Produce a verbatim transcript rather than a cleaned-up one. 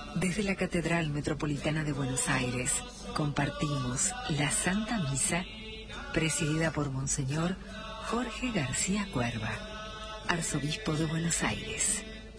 Desde la Catedral Metropolitana de Buenos Aires, compartimos la Santa Misa, presidida por Monseñor Jorge García Cuerva, Arzobispo de Buenos Aires.